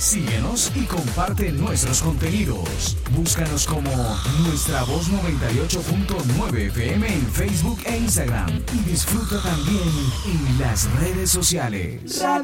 Síguenos y comparte nuestros contenidos. Búscanos como Nuestra Voz 98.9 FM en Facebook e Instagram y disfruta también en las redes sociales.